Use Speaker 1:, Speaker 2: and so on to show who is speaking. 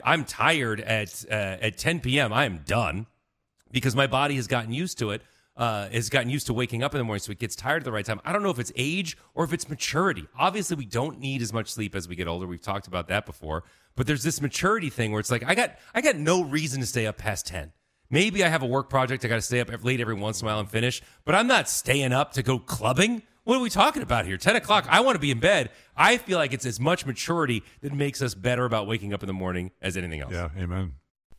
Speaker 1: I'm tired at 10 p.m. I am done because my body has gotten used to it. Has gotten used to waking up in the morning, so it gets tired at the right time. I don't know if it's age or if it's maturity. Obviously, we don't need as much sleep as we get older. We've talked about that before. But there's this maturity thing where it's like I got no reason to stay up past 10. Maybe I have a work project I got to stay up late every once in a while and finish, but I'm not staying up to go clubbing. What are we talking about here? 10 o'clock, I want to be in bed. I feel like it's as much maturity that makes us better about waking up in the morning as anything else.
Speaker 2: Yeah, amen.